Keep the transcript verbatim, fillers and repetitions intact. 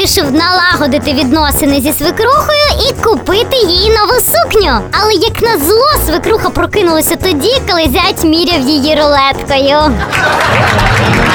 вирішив налагодити відносини зі свекрухою і купити їй нову сукню. Але як назло, свекруха прокинулася тоді, коли зять міряв її рулеткою.